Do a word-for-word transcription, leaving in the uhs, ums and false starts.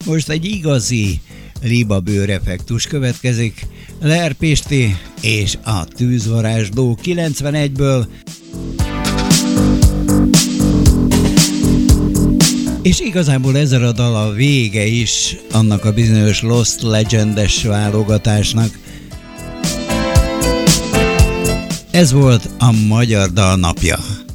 Most egy igazi libabőr effektus következik. Leher Pisti és a Tűzvarázsló kilencvenegyből. És igazából ezzel a dal a vége is annak a bizonyos Lost Legendes válogatásnak. Ez volt a Magyar Dal napja.